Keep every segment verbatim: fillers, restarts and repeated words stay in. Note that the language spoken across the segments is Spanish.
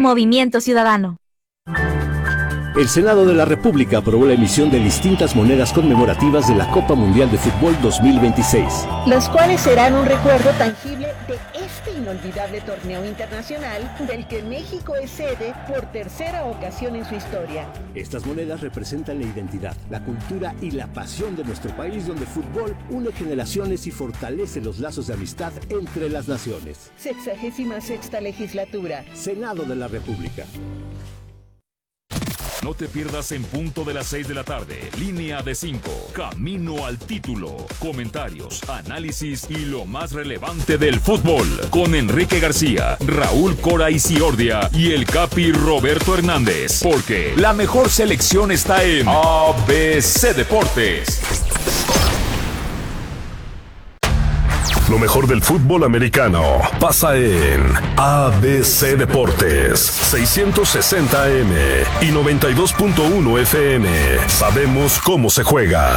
Movimiento Ciudadano. El Senado de la República aprobó la emisión de distintas monedas conmemorativas de la Copa Mundial de Fútbol dos mil veintiséis. Las cuales serán un recuerdo tangible de este inolvidable torneo internacional del que México es sede por tercera ocasión en su historia. Estas monedas representan la identidad, la cultura y la pasión de nuestro país, donde el fútbol une generaciones y fortalece los lazos de amistad entre las naciones. Sexagésima sexta legislatura. Senado de la República. No te pierdas en punto de las seis de la tarde. Línea de cinco. Camino al título. Comentarios, análisis y lo más relevante del fútbol. Con Enrique García, Raúl Cora Isiordia y el Capi Roberto Hernández. Porque la mejor selección está en A B C Deportes. Lo mejor del fútbol americano pasa en A B C Deportes, seiscientos sesenta A M y noventa y dos punto uno F M. Sabemos cómo se juega.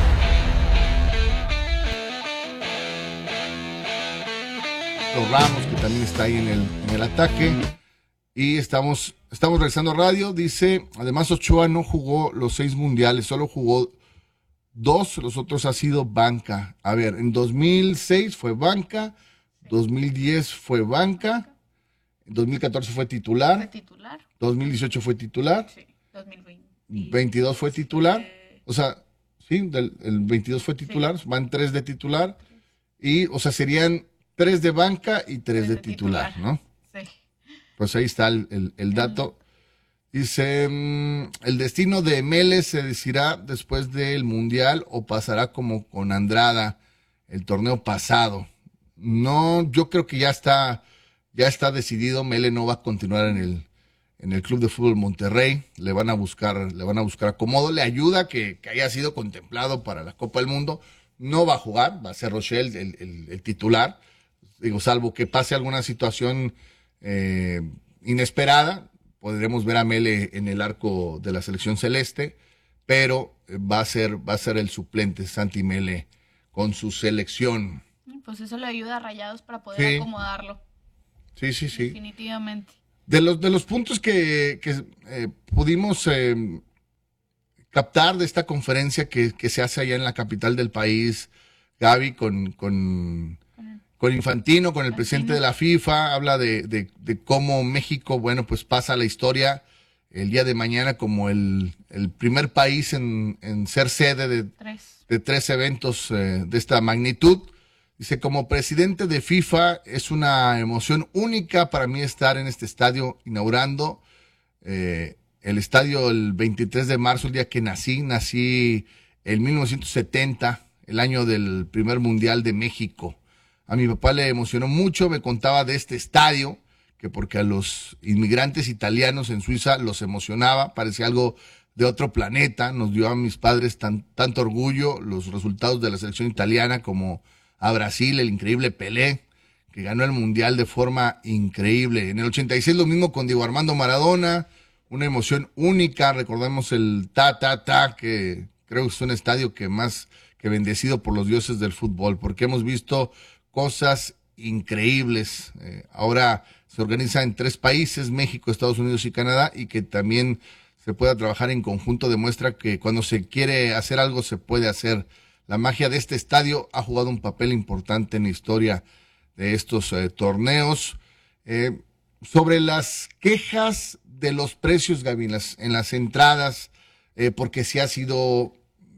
Los Ramos, que también está ahí en el, en el ataque. Y estamos, estamos regresando a radio. Dice, además Ochoa no jugó los seis mundiales, solo jugó dos, los otros ha sido banca. A ver, en dos mil seis fue banca, dos mil diez fue banca, en dos mil catorce fue titular, Fue titular. dos mil dieciocho fue titular, Sí, dos mil veinte. veintidós fue titular, o sea, sí, del, el veintidós fue titular, van tres de titular, y, o sea, serían tres de banca y tres de titular, ¿no? Sí. Pues ahí está el, el, el dato. Dice, mmm, el destino de Mele se decidirá después del Mundial o pasará como con Andrada, el torneo pasado. No, yo creo que ya está, ya está decidido. Mele no va a continuar en el, en el Club de Fútbol Monterrey. Le van a buscar, le van a buscar acomodo. Le ayuda que, que haya sido contemplado para la Copa del Mundo. No va a jugar, va a ser Rochelle el, el, el titular. Digo, salvo que pase alguna situación eh, inesperada. Podremos ver a Mele en el arco de la selección celeste, pero va a ser, va a ser el suplente Santi Mele con su selección. Pues eso le ayuda a Rayados para poder Sí. acomodarlo. Sí, sí, sí. Definitivamente. De los, de los puntos que, que eh, pudimos eh, captar de esta conferencia que, que se hace allá en la capital del país, Gaby, con, con, con Infantino, con el presidente de la FIFA, habla de, de, de cómo México, bueno, pues pasa a la historia el día de mañana como el, el primer país en, en ser sede de Tres. de tres eventos eh, de esta magnitud. Dice, como presidente de FIFA es una emoción única para mí estar en este estadio inaugurando eh, el estadio el veintitrés de marzo, el día que nací. Nací en mil novecientos setenta, el año del primer Mundial de México. A mi papá le emocionó mucho, me contaba de este estadio, que porque a los inmigrantes italianos en Suiza los emocionaba, parecía algo de otro planeta. Nos dio a mis padres tan, tanto orgullo los resultados de la selección italiana como a Brasil, el increíble Pelé, que ganó el Mundial de forma increíble. En el ochenta y seis lo mismo con Diego Armando Maradona, una emoción única. Recordamos el ta ta ta, que creo que es un estadio que más que bendecido por los dioses del fútbol, porque hemos visto cosas increíbles. Eh, ahora se organiza en tres países, México, Estados Unidos y Canadá, y que también se pueda trabajar en conjunto demuestra que cuando se quiere hacer algo se puede hacer. La magia de este estadio ha jugado un papel importante en la historia de estos eh, torneos. Eh, sobre las quejas de los precios, Gaby, en las, en las entradas, eh, porque sí ha sido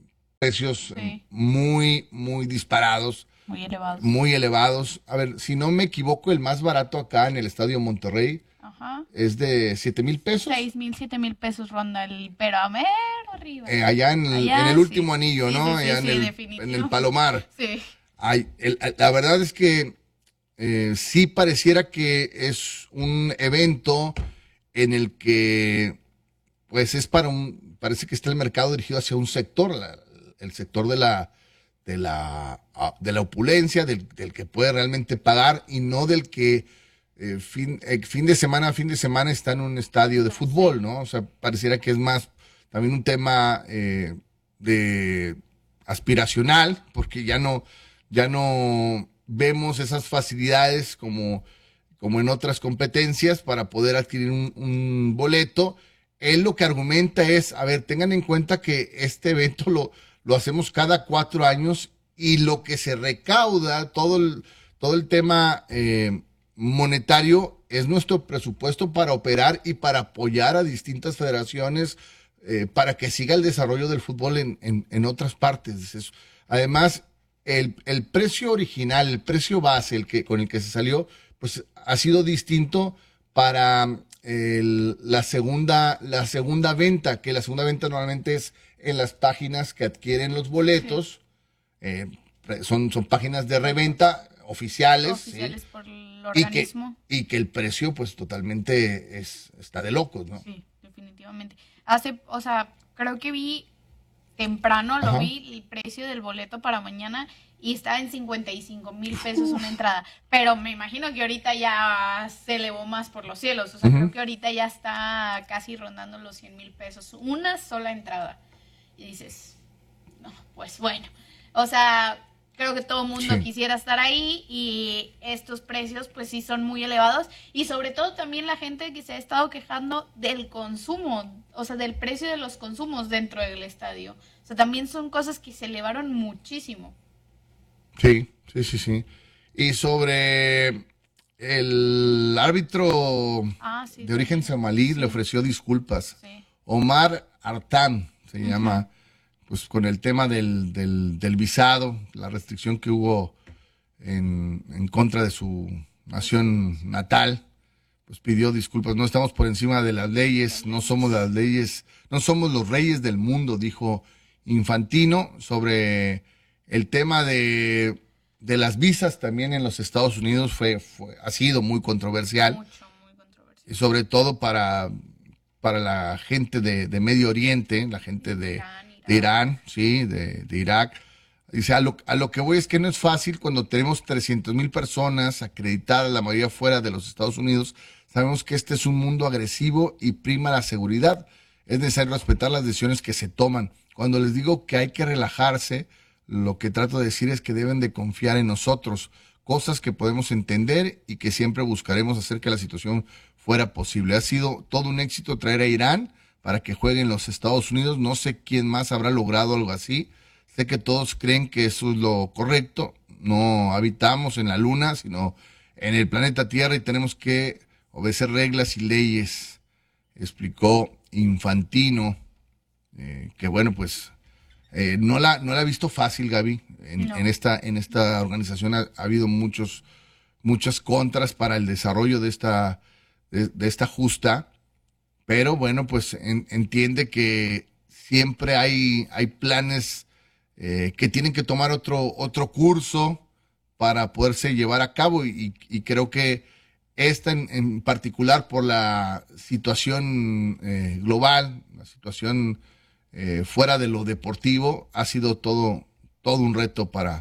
precios Sí. muy, muy disparados. Muy elevados. Muy elevados. A ver, si no me equivoco, el más barato acá en el Estadio Monterrey Ajá. es de siete mil pesos. Seis mil, siete mil pesos ronda el, pero a mero arriba. Eh, allá en el, Allá, en el sí. último anillo, Sí, ¿no? sí, sí, allá sí, en, el, definitivo. en el Palomar. Sí. Ay, el- la verdad es que eh, sí pareciera que es un evento en el que, pues es para un, parece que está el mercado dirigido hacia un sector, la- el sector de la, de la, ah, de la opulencia, del, del que puede realmente pagar y no del que eh, fin, eh, fin de semana a fin de semana está en un estadio de fútbol, ¿no? O sea, pareciera que es más también un tema eh, de aspiracional, porque ya no, ya no vemos esas facilidades como como en otras competencias, para poder adquirir un, un boleto. Él lo que argumenta es, a ver, tengan en cuenta que este evento lo, lo hacemos cada cuatro años y lo que se recauda, todo el, todo el tema eh, monetario, es nuestro presupuesto para operar y para apoyar a distintas federaciones eh, para que siga el desarrollo del fútbol en, en, en otras partes. Eso. Además, el, el precio original, el precio base, el que, con el que se salió, pues ha sido distinto para el, la segunda, la segunda venta, que la segunda venta normalmente es en las páginas que adquieren los boletos, sí. eh, son, son páginas de reventa oficiales, oficiales ¿sí? por el y, que, organismo. y que el precio pues totalmente es, está de locos, ¿no? Sí, definitivamente. Hace, o sea, creo que vi temprano, lo Ajá. vi, el precio del boleto para mañana y estaba en cincuenta y cinco mil pesos una entrada. Pero me imagino que ahorita ya se elevó más por los cielos. O sea, Uh-huh. creo que ahorita ya está casi rondando los cien mil pesos. Una sola entrada. Y dices, no, pues bueno. O sea, creo que todo el mundo Sí. quisiera estar ahí y estos precios pues sí son muy elevados. Y sobre todo también la gente que se ha estado quejando del consumo, o sea, del precio de los consumos dentro del estadio. O sea, también son cosas que se elevaron muchísimo. Sí, sí, sí, sí. Y sobre el árbitro Ah, sí, de origen somalí, sí. le ofreció disculpas. Sí. Omar Artán se llama, pues con el tema del, del, del visado, la restricción que hubo en, en contra de su nación natal, pues pidió disculpas. No estamos por encima de las leyes, no somos las leyes, no somos los reyes del mundo, dijo Infantino sobre el tema de, de las visas también en los Estados Unidos. Fue, fue ha sido muy controversial. Mucho, muy controversial. Y sobre todo para, para la gente de, de Medio Oriente, la gente de, Irán, Irak. de Irán, sí, de, de Irak. Dice, a lo, a lo que voy es que no es fácil cuando tenemos trescientas mil personas acreditadas, la mayoría fuera de los Estados Unidos. Sabemos que este es un mundo agresivo y prima la seguridad. Es necesario respetar las decisiones que se toman. Cuando les digo que hay que relajarse, lo que trato de decir es que deben de confiar en nosotros, cosas que podemos entender y que siempre buscaremos hacer que la situación fuera posible. Ha sido todo un éxito traer a Irán para que jueguen los Estados Unidos. No sé quién más habrá logrado algo así. Sé que todos creen que eso es lo correcto. No habitamos en la luna, sino en el planeta Tierra y tenemos que obedecer reglas y leyes, explicó Infantino, eh, que bueno, pues eh, no la no la he visto fácil, Gaby. En, No. en esta en esta organización ha, ha habido muchos muchas contras para el desarrollo de esta de, de esta justa, pero bueno, pues en, entiende que siempre hay hay planes eh, que tienen que tomar otro otro curso para poderse llevar a cabo y, y creo que esta en, en particular por la situación eh, global, la situación eh, fuera de lo deportivo, ha sido todo, todo un reto para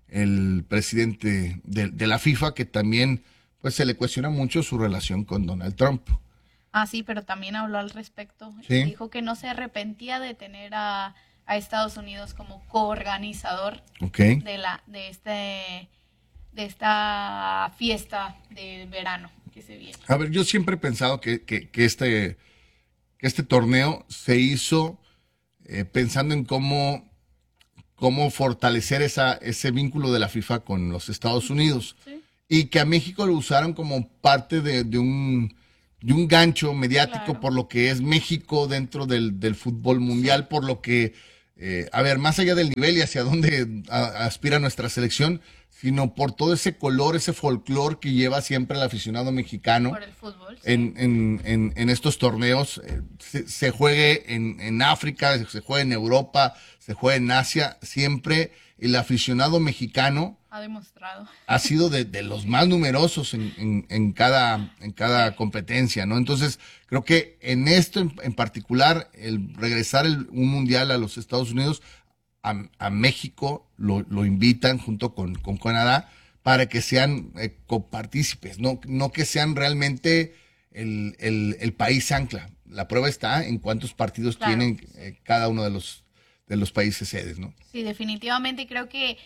el presidente de, de la FIFA, que también pues se le cuestiona mucho su relación con Donald Trump. Ah, sí, pero también habló al respecto. Sí. Dijo que no se arrepentía de tener a, a Estados Unidos como coorganizador ¿Ok? de la de este de esta fiesta de verano que se viene. A ver, yo siempre he pensado que, que, que este, que este torneo se hizo eh, pensando en cómo, cómo fortalecer esa, ese vínculo de la FIFA con los Estados Unidos. Sí. Y que a México lo usaron como parte de, de un de un gancho mediático Claro. por lo que es México dentro del, del fútbol mundial, sí. Por lo que, eh, a ver, más allá del nivel y hacia dónde a, aspira nuestra selección, sino por todo ese color, ese folclore que lleva siempre el aficionado mexicano. Por el fútbol. Sí. En, en, en, en estos torneos, eh, se, se juegue en, en África, se juegue en Europa, se juegue en Asia, siempre el aficionado mexicano Ha demostrado. ha sido de, de los más numerosos en, en, en cada, en cada competencia, ¿no? Entonces, creo que en esto en, en particular, el regresar el, un mundial a los Estados Unidos, a, a México lo, lo invitan junto con, con Canadá para que sean eh, copartícipes, no, no que sean realmente el, el, el país ancla. La prueba está en cuántos partidos Claro. tienen eh, cada uno de los, de los países sedes, ¿no? Sí, definitivamente creo que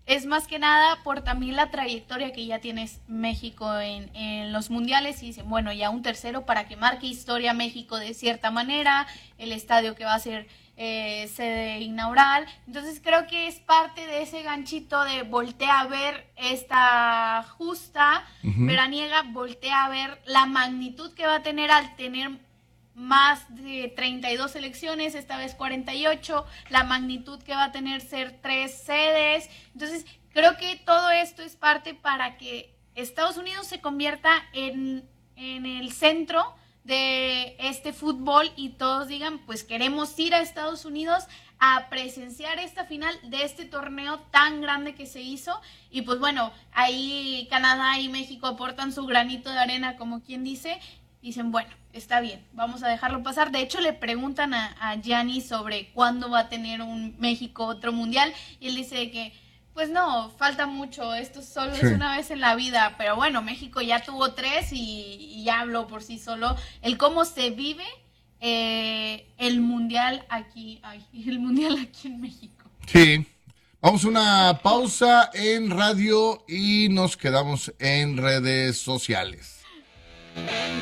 es más que nada por también la trayectoria que ya tienes México en, en los mundiales y dicen, bueno, ya un tercero para que marque historia México de cierta manera, el estadio que va a ser eh, sede inaugural. Entonces creo que es parte de ese ganchito de voltea a ver esta justa uh-huh. veraniega, voltea a ver la magnitud que va a tener al tener más de treinta y dos selecciones, esta vez cuarenta y ocho, la magnitud que va a tener ser tres sedes. Entonces, creo que todo esto es parte para que Estados Unidos se convierta en, en el centro de este fútbol y todos digan, pues queremos ir a Estados Unidos a presenciar esta final de este torneo tan grande que se hizo. Y pues bueno, ahí Canadá y México aportan su granito de arena, como quien dice. Dicen, bueno, está bien, vamos a dejarlo pasar. De hecho, le preguntan a, a Gianni sobre cuándo va a tener un México otro mundial. Y él dice que, pues no, falta mucho, esto solo sí. es una vez en la vida. Pero bueno, México ya tuvo tres y, y ya habló por sí solo. El cómo se vive eh, el mundial aquí, ay, el mundial aquí en México. Sí, vamos a una pausa en radio y nos quedamos en redes sociales.